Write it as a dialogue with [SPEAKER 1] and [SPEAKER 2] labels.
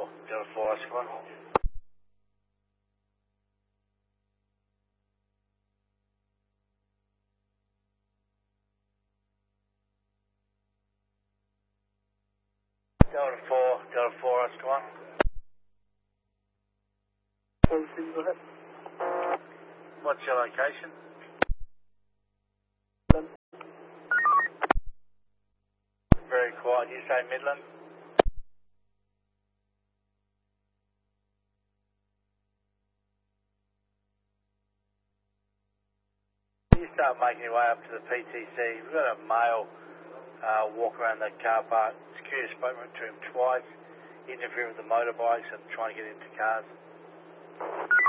[SPEAKER 1] Delta 4, Oscar 1. Delta 4, Oscar 1.
[SPEAKER 2] Go ahead.
[SPEAKER 1] What's your location? Very quiet. You say Midland? You start making your way up to the PTC. We've got a male walk around the car park. Security spoke to him twice, interfering with the motorbikes and trying to get into cars.